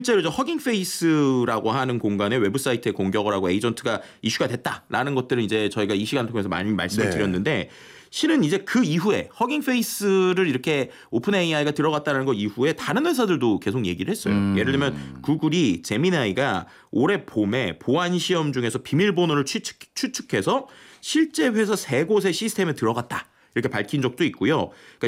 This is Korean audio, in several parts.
실제로 이제 허깅 페이스라고 하는 공간에 외부 사이트에 공격을 하고 에이전트가 이슈가 됐다라는 것들은 이제 저희가 이 시간 통해서 많이 말씀을 네. 드렸는데 실은 이제 그 이후에 허깅 페이스를 이렇게 오픈 AI가 들어갔다는 거 이후에 다른 회사들도 계속 얘기를 했어요. 예를 들면 구글이 제미나이가 올해 봄에 보안 시험 중에서 비밀번호를 추측해서 실제 회사 3곳의 시스템에 들어갔다. 이렇게 밝힌 적도 있고요. 그러니까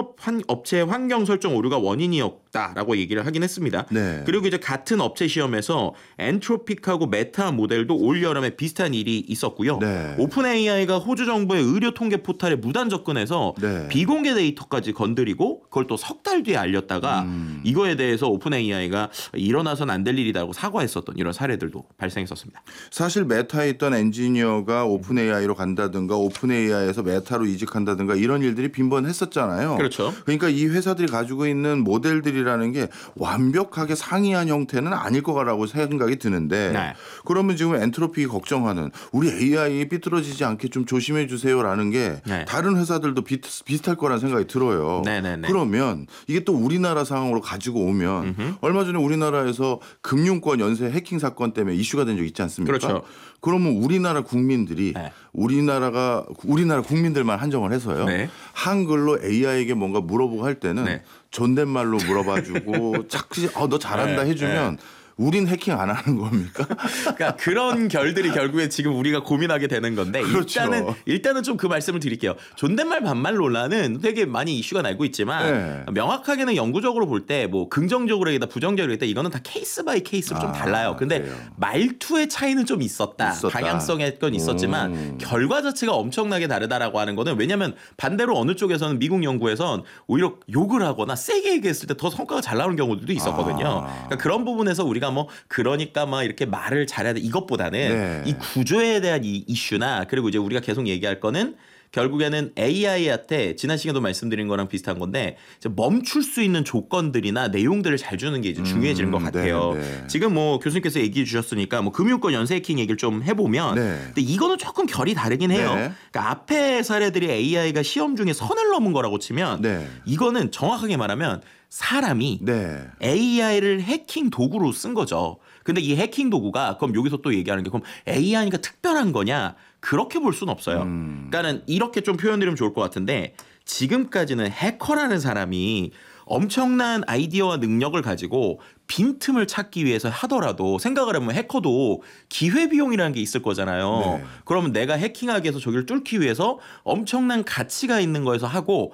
업체 환경 설정 오류가 원인이었다라고 얘기를 하긴 했습니다. 네. 그리고 이제 같은 업체 시험에서 엔트로픽하고 메타 모델도 올 여름에 비슷한 일이 있었고요. 네. 오픈 AI가 호주 정부의 의료 통계 포털에 무단 접근해서 네. 비공개 데이터까지 건드리고 그걸 또 석 달 뒤에 알렸다가 이거에 대해서 오픈 AI가 일어나선 안 될 일이라고 사과했었던 이런 사례들도 발생했었습니다. 사실 메타에 있던 엔지니어가 오픈 AI로 간다든가 오픈 AI에서 메타로 이직한다든가 이런 일들이 빈번했었잖아요. 그렇죠. 그러니까 이 회사들이 가지고 있는 모델들이라는 게 완벽하게 상이한 형태는 아닐 거라고 생각이 드는데 네. 그러면 지금 엔트로피 걱정하는 우리 AI 삐뚤어지지 않게 좀 조심해 주세요라는 게 네. 다른 회사들도 비슷할 거라는 생각이 들어요. 네네네. 그러면 이게 또 우리나라 상황으로 가지고 오면 얼마 전에 우리나라에서 금융권 연쇄 해킹 사건 때문에 이슈가 된 적 있지 않습니까? 그렇죠. 그러면 우리나라 국민들이 네. 우리나라 국민들만 한정을 해서요. 네. 한글로 한글로 AI에게 뭔가 물어보고 할 때는 네. 존댓말로 물어봐주고 자꾸 너 잘한다 네. 해주면 우린 해킹 안 하는 겁니까? 그러니까 그런 결들이 결국에 지금 우리가 고민하게 되는 건데 그렇죠. 일단은 좀 그 말씀을 드릴게요. 존댓말 반말 논란은 되게 많이 이슈가 나고 있지만 네. 명확하게는 영구적으로 볼 때 뭐 긍정적으로 얘기다 부정적으로 얘기다 이거는 다 케이스 바이 케이스로 좀 달라요. 근데 그래요. 말투의 차이는 좀 있었다. 방향성의 건 있었지만 결과 자체가 엄청나게 다르다라고 하는 거는 왜냐하면 반대로 어느 쪽에서는 미국 연구에선 오히려 욕을 하거나 세게 얘기했을 때 더 성과가 잘 나오는 경우들도 있었거든요. 그러니까 그런 부분에서 우리가 뭐 그러니까 막 이렇게 말을 잘해야 돼 이것보다는 네. 이 구조에 대한 이 이슈나 그리고 이제 우리가 계속 얘기할 거는 결국에는 AI한테 지난 시간에도 말씀드린 거랑 비슷한 건데 이제 멈출 수 있는 조건들이나 내용들을 잘 주는 게 이제 중요해지는 것 같아요. 네. 지금 뭐 교수님께서 얘기해 주셨으니까 뭐 금융권 연쇄 해킹 얘기를 좀 해보면 네. 근데 이거는 조금 결이 다르긴 해요. 네. 그러니까 앞에 사례들이 AI가 시험 중에 선을 넘은 거라고 치면 네. 이거는 정확하게 말하면 사람이 네. AI를 해킹 도구로 쓴 거죠. 근데 이 해킹 도구가 그럼 여기서 또 얘기하는 게 그럼 AI니까 특별한 거냐? 그렇게 볼 수는 없어요. 그러니까는 이렇게 좀 표현드리면 좋을 것 같은데 지금까지는 해커라는 사람이 엄청난 아이디어와 능력을 가지고 빈틈을 찾기 위해서 하더라도 생각을 해보면 해커도 기회비용이라는 게 있을 거잖아요. 네. 그러면 내가 해킹하기 위해서 저기를 뚫기 위해서 엄청난 가치가 있는 거에서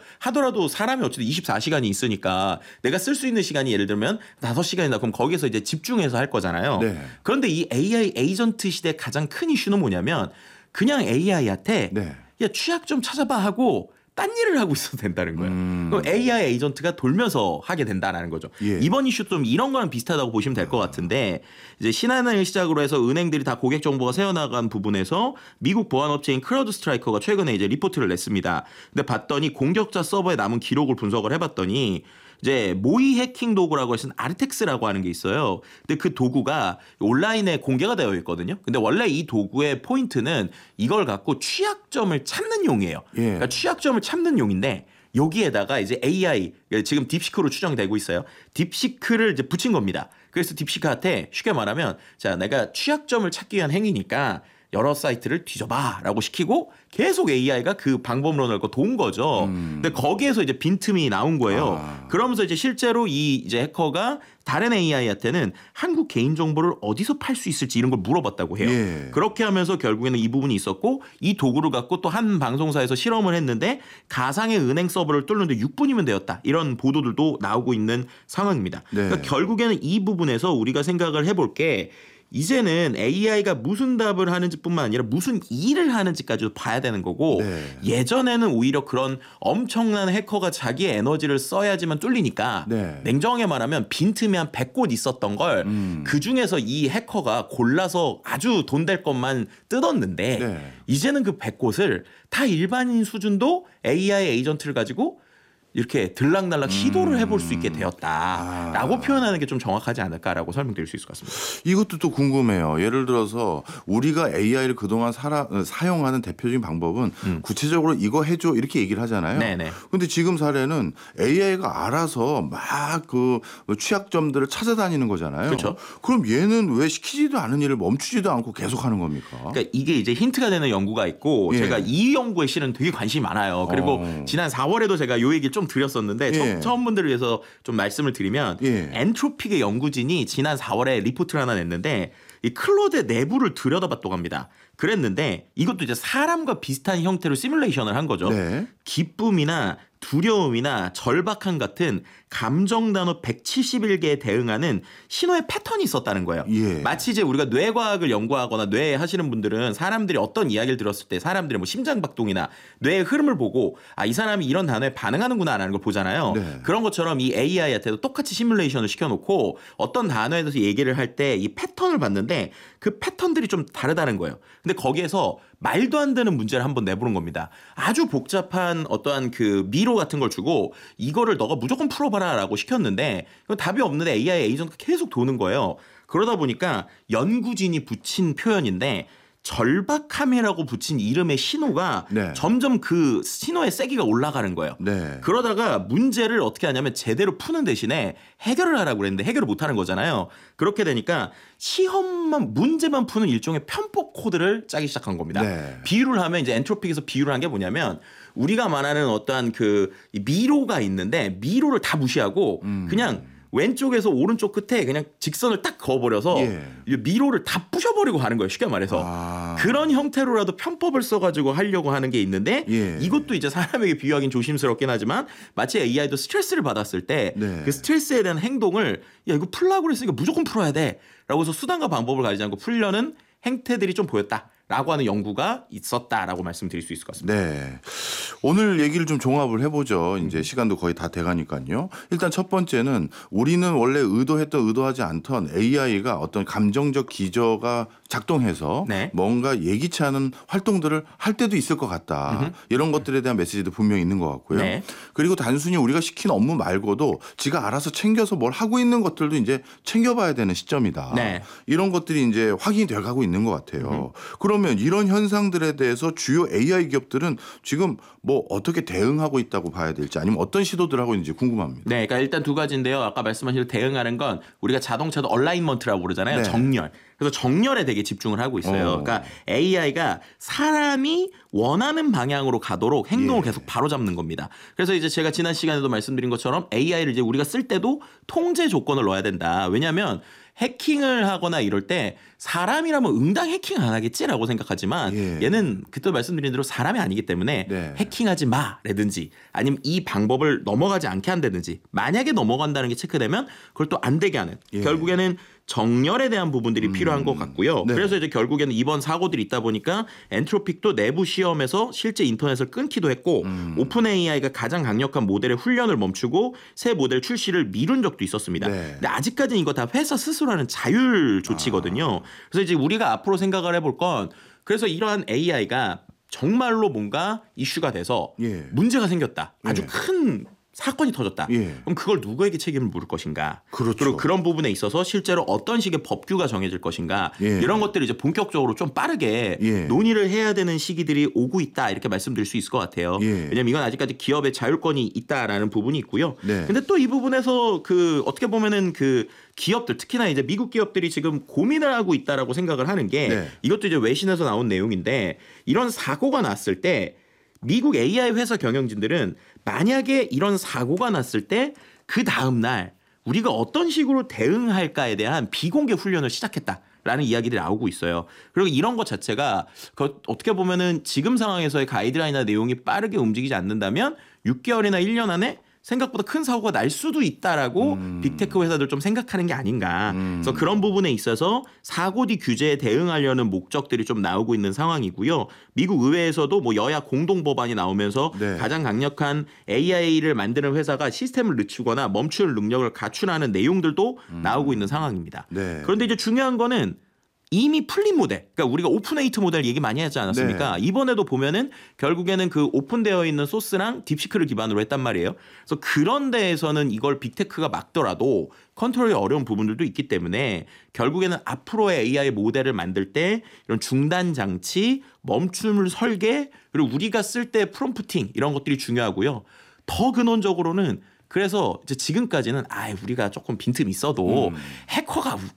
하더라도 사람이 어쨌든 24시간이 있으니까 내가 쓸 수 있는 시간이 예를 들면 5시간이다. 그럼 거기서 이제 집중해서 할 거잖아요. 네. 그런데 이 AI 에이전트 시대의 가장 큰 이슈는 뭐냐면 그냥 AI한테 네. 야 취약 좀 찾아봐 하고 딴 일을 하고 있어도 된다는 거예요. 그럼 AI 에이전트가 돌면서 하게 된다는 거죠. 예. 이번 이슈도 좀 이런 거랑 비슷하다고 보시면 될 것 같은데 이제 신한을 시작으로 해서 은행들이 다 고객 정보가 새어나간 부분에서 미국 보안업체인 크라우드 스트라이커가 최근에 이제 리포트를 냈습니다. 근데 봤더니 공격자 서버에 남은 기록을 분석을 해봤더니 이제 모의 해킹 도구라고 해서 아르텍스라고 하는 게 있어요. 근데 그 도구가 온라인에 공개가 되어 있거든요. 근데 원래 이 도구의 포인트는 이걸 갖고 취약점을 찾는 용이에요. 예. 그러니까 취약점을 찾는 용인데 여기에다가 이제 AI 지금 딥시크로 추정되고 있어요. 딥시크를 이제 붙인 겁니다. 그래서 딥시크한테 쉽게 말하면 자 내가 취약점을 찾기 위한 행위니까 여러 사이트를 뒤져봐라고 시키고 계속 AI가 그 방법론을 도운 거죠. 근데 거기에서 이제 빈틈이 나온 거예요. 그러면서 이제 실제로 이제 해커가 다른 AI한테는 한국 개인정보를 어디서 팔 수 있을지 이런 걸 물어봤다고 해요. 예. 그렇게 하면서 결국에는 이 부분이 있었고 이 도구를 갖고 또 한 방송사에서 실험을 했는데 가상의 은행 서버를 뚫는데 6분이면 되었다. 이런 보도들도 나오고 있는 상황입니다. 네. 그러니까 결국에는 이 부분에서 우리가 생각을 해볼 게 이제는 AI가 무슨 답을 하는지뿐만 아니라 무슨 일을 하는지까지도 봐야 되는 거고 네. 예전에는 오히려 그런 엄청난 해커가 자기의 에너지를 써야지만 뚫리니까 네. 냉정하게 말하면 빈틈이 한 100곳 있었던 걸 그중에서 이 해커가 골라서 아주 돈 될 것만 뜯었는데 네. 이제는 그 100곳을 다 일반인 수준도 AI 에이전트를 가지고 이렇게 들락날락 시도를 해볼 수 있게 되었다라고 표현하는 게 좀 정확하지 않을까라고 설명드릴 수 있을 것 같습니다. 이것도 또 궁금해요. 예를 들어서 우리가 AI를 그동안 사용하는 대표적인 방법은 구체적으로 이거 해줘 이렇게 얘기를 하잖아요. 네네. 근데 지금 사례는 AI가 알아서 막 그 취약점들을 찾아다니는 거잖아요. 그렇죠. 그럼 얘는 왜 시키지도 않은 일을 멈추지도 않고 계속 하는 겁니까? 그러니까 이게 이제 힌트가 되는 연구가 있고 예. 제가 이 연구에 실은 되게 관심이 많아요. 그리고 지난 4월에도 제가 요 얘기를 좀 드렸었는데 예. 처음 분들을 위해서 좀 말씀을 드리면 예. 엔트로픽의 연구진이 지난 4월에 리포트를 하나 냈는데 이 클로드 내부를 들여다봤다고 합니다. 그랬는데 이것도 이제 사람과 비슷한 형태로 시뮬레이션을 한 거죠. 네. 기쁨이나 두려움이나 절박함 같은 감정 단어 171개에 대응하는 신호의 패턴이 있었다는 거예요. 예. 마치 이제 우리가 뇌과학을 연구하거나 뇌 하시는 분들은 사람들이 어떤 이야기를 들었을 때 사람들의 뭐 심장박동이나 뇌의 흐름을 보고 아, 이 사람이 이런 단어에 반응하는구나라는 걸 보잖아요. 네. 그런 것처럼 이 AI한테도 똑같이 시뮬레이션을 시켜놓고 어떤 단어에 대해서 얘기를 할 때 이 패턴을 봤는데 그 패턴들이 좀 다르다는 거예요. 근데 거기에서 말도 안 되는 문제를 한번 내보는 겁니다. 아주 복잡한 어떠한 그 미로 같은 걸 주고 이거를 너가 무조건 풀어봐라라고 시켰는데 답이 없는데 AI 에이전트가 계속 도는 거예요. 그러다 보니까 연구진이 붙인 표현인데 절박함이라고 붙인 이름의 신호가 네. 점점 그 신호의 세기가 올라가는 거예요. 네. 그러다가 문제를 어떻게 하냐면 제대로 푸는 대신에 해결을 하라고 그랬는데 해결을 못 하는 거잖아요. 그렇게 되니까 시험만 문제만 푸는 일종의 편법 코드를 짜기 시작한 겁니다. 네. 비유를 하면 이제 엔트로픽에서 비유를 한 게 뭐냐면 우리가 말하는 어떠한 그 미로가 있는데 미로를 다 무시하고 그냥 왼쪽에서 오른쪽 끝에 그냥 직선을 딱 그어버려서 예. 미로를 다 부셔버리고 가는 거예요. 쉽게 말해서. 그런 형태로라도 편법을 써가지고 하려고 하는 게 있는데 예. 이것도 이제 사람에게 비유하기는 조심스럽긴 하지만 마치 AI도 스트레스를 받았을 때 그 네. 스트레스에 대한 행동을 야 이거 풀라고 그랬으니까 무조건 풀어야 돼 라고 해서 수단과 방법을 가리지 않고 풀려는 행태들이 좀 보였다라고 하는 연구가 있었다라고 말씀드릴 수 있을 것 같습니다. 네. 오늘 얘기를 좀 종합을 해보죠. 이제 시간도 거의 다 돼가니까요. 일단 첫 번째는 우리는 원래 의도했던 의도하지 않던 AI가 어떤 감정적 기저가 작동해서 네. 뭔가 예기치 않은 활동들을 할 때도 있을 것 같다. 이런 것들에 대한 메시지도 분명히 있는 것 같고요. 네. 그리고 단순히 우리가 시킨 업무 말고도 지가 알아서 챙겨서 뭘 하고 있는 것들도 이제 챙겨봐야 되는 시점이다. 네. 이런 것들이 이제 확인이 돼가고 있는 것 같아요. 그러면 이런 현상들에 대해서 주요 AI 기업들은 지금 뭐 어떻게 대응하고 있다고 봐야 될지 아니면 어떤 시도들을 하고 있는지 궁금합니다. 네, 그러니까 일단 두 가지인데요. 아까 말씀하신 대응하는 건 우리가 자동차도 얼라인먼트라고 그러잖아요. 네. 정렬. 그래서 정렬에 되게 집중을 하고 있어요. 그러니까 AI가 사람이 원하는 방향으로 가도록 행동을 예. 계속 바로잡는 겁니다. 그래서 이제 제가 지난 시간에도 말씀드린 것처럼 AI를 이제 우리가 쓸 때도 통제 조건을 넣어야 된다. 왜냐하면 해킹을 하거나 이럴 때 사람이라면 응당 해킹 안 하겠지라고 생각하지만 예. 얘는 그때 말씀드린 대로 사람이 아니기 때문에 네. 해킹하지 마라든지 아니면 이 방법을 넘어가지 않게 한다든지 만약에 넘어간다는 게 체크되면 그걸 또 안 되게 하는 예. 결국에는 정렬에 대한 부분들이 필요한 것 같고요. 네. 그래서 이제 결국에는 이번 사고들이 있다 보니까 엔트로픽도 내부 시험에서 실제 인터넷을 끊기도 했고 오픈 AI가 가장 강력한 모델의 훈련을 멈추고 새 모델 출시를 미룬 적도 있었습니다. 네. 근데 아직까지는 이거 다 회사 스스로 하는 자율 조치거든요. 그래서 이제 우리가 앞으로 생각을 해볼 건 그래서 이러한 AI가 정말로 뭔가 이슈가 돼서 예. 문제가 생겼다. 아주 예. 큰 사건이 터졌다. 예. 그럼 그걸 누구에게 책임을 물을 것인가? 그렇죠. 그리고 그런 부분에 있어서 실제로 어떤 식의 법규가 정해질 것인가? 예. 이런 것들을 이제 본격적으로 좀 빠르게 예. 논의를 해야 되는 시기들이 오고 있다. 이렇게 말씀드릴 수 있을 것 같아요. 예. 왜냐하면 이건 아직까지 기업의 자율권이 있다라는 부분이 있고요. 네. 근데 또 이 부분에서 그 어떻게 보면은 그 기업들 특히나 이제 미국 기업들이 지금 고민을 하고 있다라고 생각을 하는 게 네. 이것도 이제 외신에서 나온 내용인데 이런 사고가 났을 때 미국 AI 회사 경영진들은 만약에 이런 사고가 났을 때 그 다음 날 우리가 어떤 식으로 대응할까에 대한 비공개 훈련을 시작했다라는 이야기들이 나오고 있어요. 그리고 이런 것 자체가 어떻게 보면은 지금 상황에서의 가이드라인이나 내용이 빠르게 움직이지 않는다면 6개월이나 1년 안에 생각보다 큰 사고가 날 수도 있다라고 빅테크 회사들 좀 생각하는 게 아닌가. 그래서 그런 부분에 있어서 사고 뒤 규제에 대응하려는 목적들이 좀 나오고 있는 상황이고요. 미국 의회에서도 뭐 여야 공동 법안이 나오면서 네. 가장 강력한 AI를 만드는 회사가 시스템을 늦추거나 멈출 능력을 갖추라는 내용들도 나오고 있는 상황입니다. 네. 그런데 이제 중요한 거는 이미 풀린 모델, 그러니까 우리가 오픈웨이트 모델 얘기 많이 하지 않았습니까? 네. 이번에도 보면은 결국에는 그 오픈되어 있는 소스랑 딥시크를 기반으로 했단 말이에요. 그래서 그런 데에서는 이걸 빅테크가 막더라도 컨트롤이 어려운 부분들도 있기 때문에 결국에는 앞으로의 AI 모델을 만들 때 이런 중단 장치, 멈춤을 설계, 그리고 우리가 쓸 때 프롬프팅 이런 것들이 중요하고요. 더 근원적으로는 그래서 이제 지금까지는 우리가 조금 빈틈 있어도 해커가